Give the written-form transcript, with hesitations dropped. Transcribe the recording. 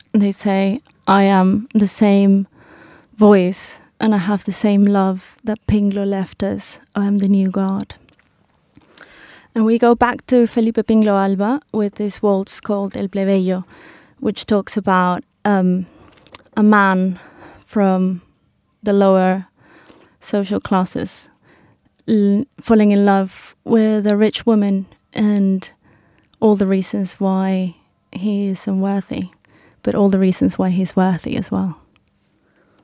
they say, I am the same voice and I have the same love that Pinglo left us. I am the new God. And we go back to Felipe Pinglo Alba with this waltz called El Plebeyo, which talks about a man from the lower social classes falling in love with a rich woman and all the reasons why he is unworthy, but all the reasons why he's worthy as well.